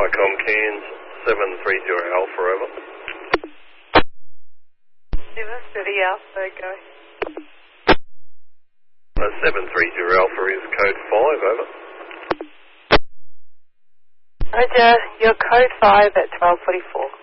Vicom Cairns 730 Alpha, over. 730 Alpha, go. 730 Alpha is code 5, over. Roger, your code 5 at 12:44.